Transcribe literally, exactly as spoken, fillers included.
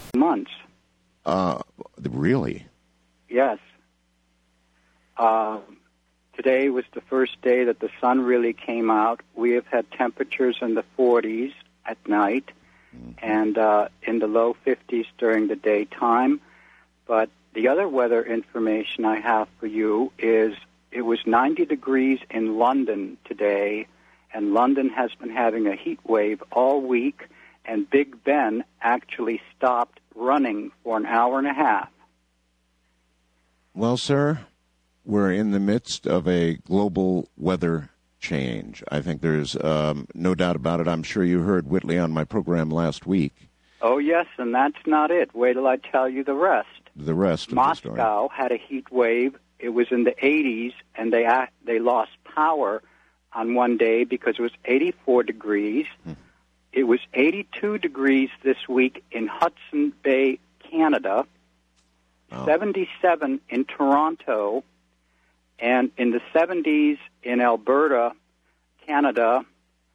months. Uh, really? Yes. Uh, today was the first day that the sun really came out. We have had temperatures in the forties at night mm-hmm. and uh, in the low fifties during the daytime. But the other weather information I have for you is it was ninety degrees in London today, and London has been having a heat wave all week, and Big Ben actually stopped running for an hour and a half. Well, sir, we're in the midst of a global weather change. I think there's um, no doubt about it. I'm sure you heard Whitley on my program last week. Oh, yes, and that's not it. Wait till I tell you the rest. The rest of Moscow the story. had a heat wave. It was in the eighties, and they they lost power on one day because it was eighty-four degrees. Hmm. It was eighty-two degrees this week in Hudson Bay, Canada, oh. seventy-seven in Toronto, and in the seventies in Alberta, Canada,